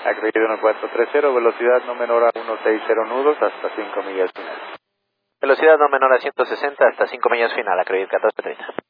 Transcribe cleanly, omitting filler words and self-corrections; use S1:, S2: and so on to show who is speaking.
S1: Acredit 1430, velocidad no menor a 160 nudos hasta 5 millas final.
S2: Velocidad no menor a 160 hasta 5 millas final, Acredit 1430.